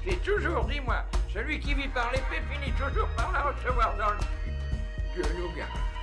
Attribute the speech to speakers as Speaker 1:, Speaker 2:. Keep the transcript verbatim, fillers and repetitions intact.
Speaker 1: J'ai toujours dit, moi, celui qui vit par l'épée finit toujours par la recevoir dans le cul. Dieu nous garde.